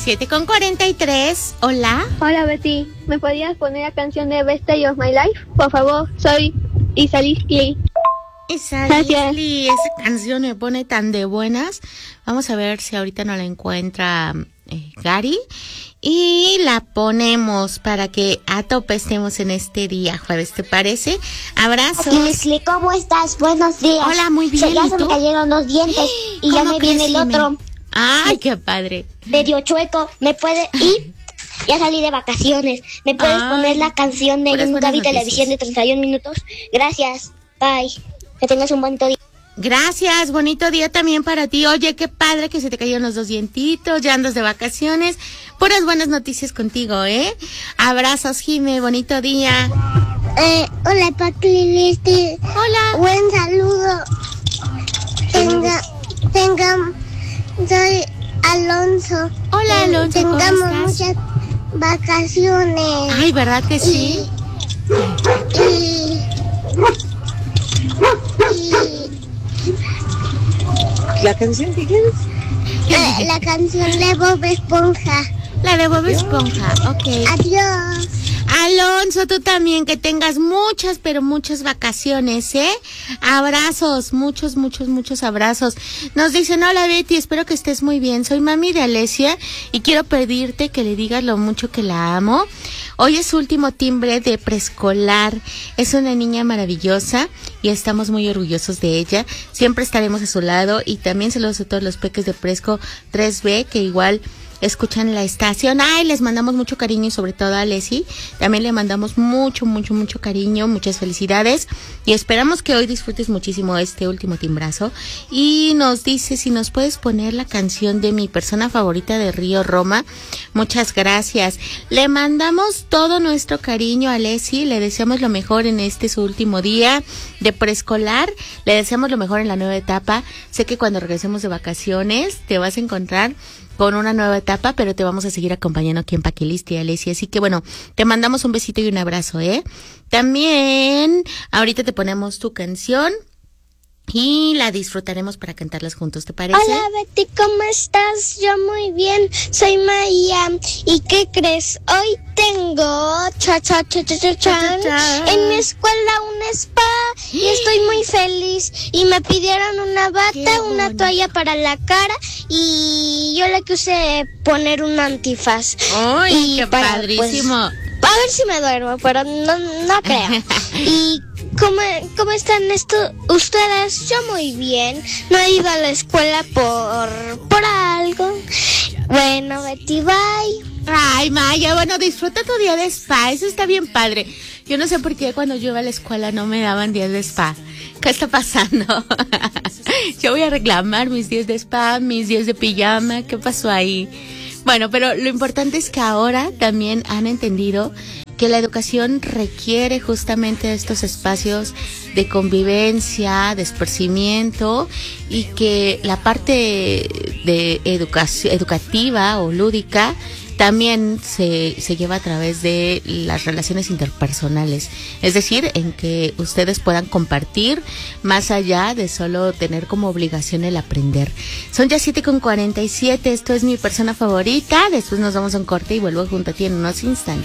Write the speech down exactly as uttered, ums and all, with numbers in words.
siete con cuarenta y tres. Hola. Hola, Betty. ¿Me podrías poner la canción de Best Day of My Life? Por favor, soy Isalisli. Isalisli, esa canción me pone tan de buenas. Vamos a ver si ahorita no la encuentra eh, Gary. Y la ponemos para que a tope estemos en este día jueves, ¿te parece? Abrazos. Isli, ¿cómo estás? Buenos días. Hola, muy bien. Se, ya se me cayeron los dientes y ya me viene el otro. Ay, qué padre. Medio chueco. ¿Me puede ir? Ya salí de vacaciones. ¿Me puedes Ay, poner la canción de Nunca Vi Televisión de treinta y un minutos? Gracias. Bye. Que tengas un buen día. Gracias, bonito día también para ti. Oye, qué padre que se te cayeron los dos dientitos, ya andas de vacaciones. Puras buenas noticias contigo, ¿eh? Abrazos, Jime, bonito día. Eh, hola, Paqui. Hola. Buen saludo. Tenga, tenga, soy Alonso. Hola, Alonso. Tengamos muchas vacaciones. Ay, ¿verdad que sí? Y, y, y ¿La canción que quieres? La, la canción de Bob Esponja. La de Bob Esponja, ok. Adiós. Alonso, tú también, que tengas muchas, pero muchas vacaciones, ¿eh? Abrazos, muchos, muchos, muchos abrazos. Nos dicen, hola Betty, espero que estés muy bien. Soy mami de Alesia y quiero pedirte que le digas lo mucho que la amo. Hoy es su último timbre de preescolar. Es una niña maravillosa y estamos muy orgullosos de ella. Siempre estaremos a su lado y también saludos a todos los peques de Presco tres B que igual escuchan la estación. Ay, les mandamos mucho cariño y sobre todo a Leslie. También le mandamos mucho, mucho, mucho cariño, muchas felicidades y esperamos que hoy disfrutes muchísimo este último timbrazo. Y nos dice si nos puedes poner la canción de mi persona favorita de Río Roma. Muchas gracias. Le mandamos todo nuestro cariño a Leslie. Le deseamos lo mejor en este su último día de preescolar. Le deseamos lo mejor en la nueva etapa. Sé que cuando regresemos de vacaciones te vas a encontrar con una nueva etapa, pero te vamos a seguir acompañando aquí en Paquilisti, Alesia. Así que bueno, te mandamos un besito y un abrazo, ¿eh? También, ahorita te ponemos tu canción y la disfrutaremos para cantarlas juntos, ¿te parece? Hola Betty, ¿cómo estás? Yo muy bien, soy María. ¿Y qué crees? Hoy tengo cha cha cha cha cha chan en mi escuela un spa y estoy muy feliz. Y me pidieron una bata, una toalla para la cara y yo le quise poner un antifaz. ¡Ay, qué para, padrísimo! Pues, a ver si me duermo, pero no, no creo. Y ¿Cómo, ¿Cómo están esto, ustedes? Yo muy bien. No he ido a la escuela por, por algo. Bueno, Betty, bye. Ay, Maya, bueno, disfruta tu día de spa. Eso está bien padre. Yo no sé por qué cuando yo iba a la escuela no me daban días de spa. ¿Qué está pasando? Yo voy a reclamar mis días de spa, mis días de pijama. ¿Qué pasó ahí? Bueno, pero lo importante es que ahora también han entendido que la educación requiere justamente estos espacios de convivencia, de esparcimiento y que la parte de educación, educativa o lúdica también se, se lleva a través de las relaciones interpersonales, es decir, en que ustedes puedan compartir más allá de solo tener como obligación el aprender. Son ya siete con cuarenta y siete, esto es mi persona favorita, después nos vamos a un corte y vuelvo junto a ti en unos instantes.